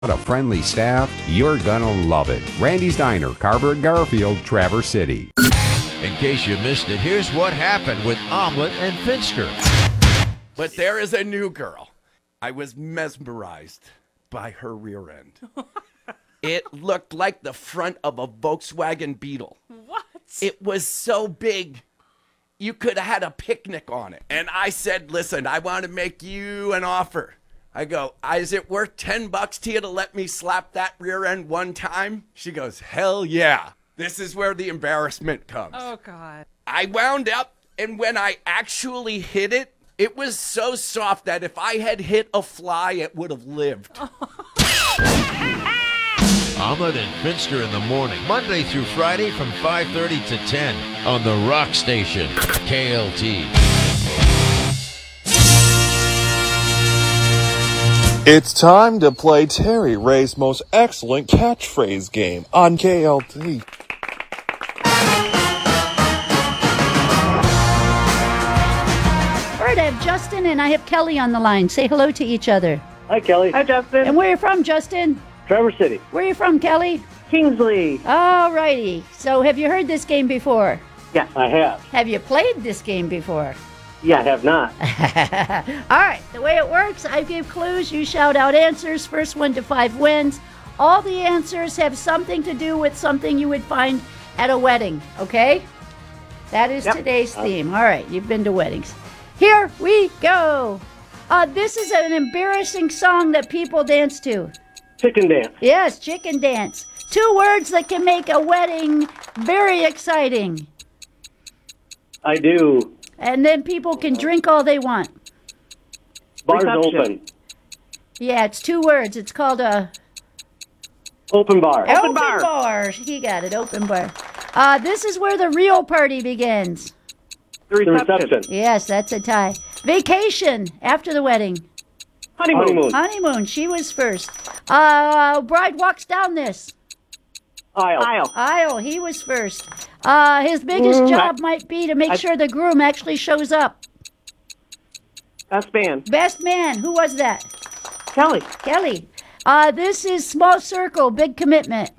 A friendly staff, you're gonna love it. Randy's Diner, Carver and Garfield, Traverse City. In case you missed it, here's what happened with Omelet and Finster. But there is a new girl. I was mesmerized by her rear end. It looked like the front of a Volkswagen Beetle. What? It was so big, you could have had a picnic on it. And I said, listen, I want to make you an offer. I go, is it worth $10 to you to let me slap that rear end one time? She goes, hell yeah. This is where the embarrassment comes. Oh, God. I wound up, and when I actually hit it, it was so soft that if I had hit a fly, it would have lived. Omelet and Finster in the morning, Monday through Friday from 5:30 to 10 on the Rock Station, KLT. It's time to play Terry Ray's most excellent catchphrase game on KLT. All right, I have Justin and I have Kelly on the line. Say hello to each other. Hi, Kelly. Hi, Justin. And where are you from, Justin? Traverse City. Where are you from, Kelly? Kingsley. All righty. So have you heard this game before? Yeah. I have. Have you played this game before? Yeah, I have not. All right, the way it works, I give clues, you shout out answers. First one to 5 wins. All the answers have something to do with something you would find at a wedding, okay? That is today's theme. All right, you've been to weddings. Here we go. This is an embarrassing song that people dance to. Chicken dance. Yes, chicken dance. 2 words that can make a wedding very exciting. I do. And then people can drink all they want. Bars Reception. open. Yeah, it's 2 words. It's called a Open bar. open bar. bar. He got it, open bar. This is where the real party begins. The The reception. reception. Yes, that's a tie. Vacation after the wedding. Honeymoon. Honeymoon, she was first. Bride walks down this Aisle. aisle. He was first. His biggest job might be to make sure the groom actually shows up. Best man. Best man, who was that? Kelly. Kelly. This is small circle, big commitment.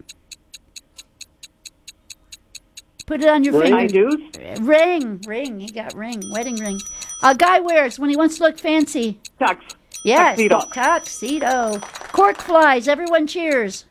Put it on your Ring. I finger. do. Ring. He got ring. Wedding ring. A guy wears when he wants to look fancy. Tux. Yes. Tuxedo. Tuxedo. Cork flies. Everyone cheers.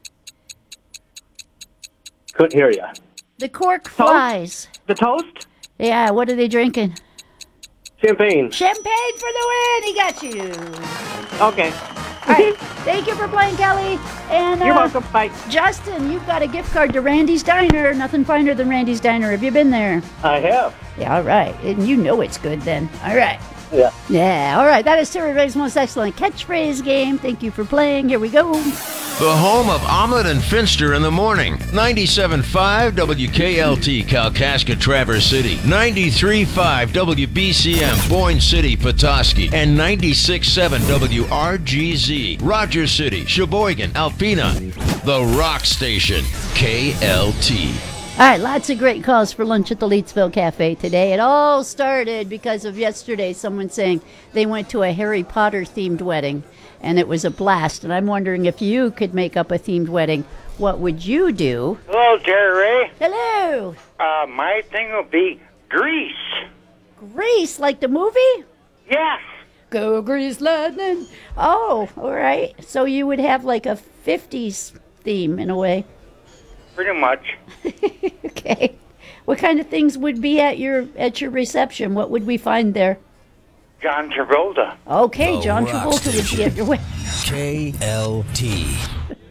Couldn't hear you. The cork flies. The toast. Yeah. What are they drinking? Champagne. Champagne for the win. He got you. Okay. All right. Thank you for playing, Kelly. And You're welcome. Bye. Justin, you've got a gift card to Randy's Diner. Nothing finer than Randy's Diner. Have you been there? I have. Yeah, all right. And you know it's good then. All right. Yeah. Yeah, all right. That is Terry Ray's most excellent catchphrase game. Thank you for playing. Here we go. The home of Omelet and Finster in the morning. 97.5 WKLT, Kalkaska, Traverse City. 93.5 WBCM, Boyne City, Petoskey. And 96.7 WRGZ, Rogers City, Sheboygan, Alpena. The Rock Station, KLT. All right, lots of great calls for lunch at the Leetsville Cafe today. It all started because of yesterday, someone saying they went to a Harry Potter themed wedding, and it was a blast. And I'm wondering if you could make up a themed wedding, what would you do? Hello, Jerry Ray. Hello. My thing will be Grease. Grease, like the movie? Yes. Go Grease Lightning. Oh, all right. So you would have like a 50s theme in a way. Pretty much. Okay. What kind of things would be at your reception? What would we find there? John Travolta. Okay, The John Rock Travolta would be at your wedding. KLT.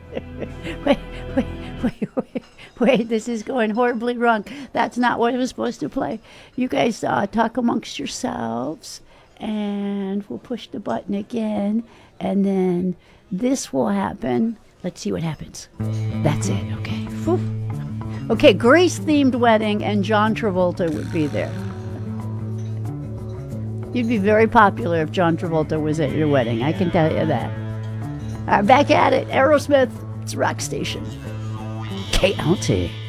Wait, this is going horribly wrong. That's not what I was supposed to play. You guys talk amongst yourselves, and we'll push the button again, and then this will happen. Let's see what happens. That's it, okay. Whew. Okay, Grease-themed wedding, and John Travolta would be there. You'd be very popular if John Travolta was at your wedding, I can tell you that. All right, back at it. Aerosmith, it's Rock Station. KLT.